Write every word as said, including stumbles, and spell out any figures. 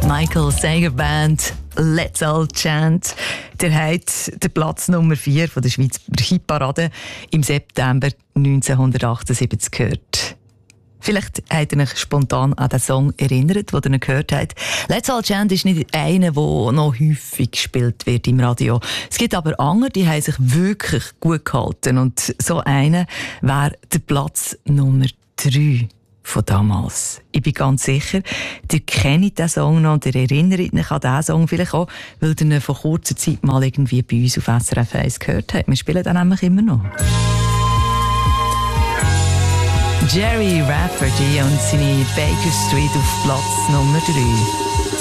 Michael Sager Band, Let's All Chant. Der hat den Platz Nummer vier von der Schweizer Hitparade im September neunzehnhundertachtundsiebzig gehört. Vielleicht habt ihr euch spontan an den Song erinnert, den ihr gehört habt. Let's All Chant ist nicht einer, der noch häufig gespielt wird im Radio. Es gibt aber andere, die haben sich wirklich gut gehalten. Und so einer wäre der Platz Nummer drei von damals. Ich bin ganz sicher, ihr kennt diesen Song noch und ihr erinnert euch an diesen Song vielleicht auch, weil ihr ihn vor kurzer Zeit mal irgendwie bei uns auf S R F eins gehört habt. Wir spielen den nämlich immer noch. Jerry Rafferty und seine Baker Street auf Platz Nummer drei.